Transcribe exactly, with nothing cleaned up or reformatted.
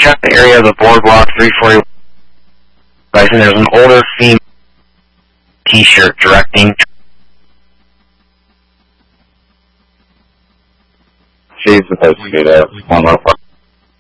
check the area of the boardwalk three forty. And there's an older female T-shirt directing. She's supposed to be there. One more.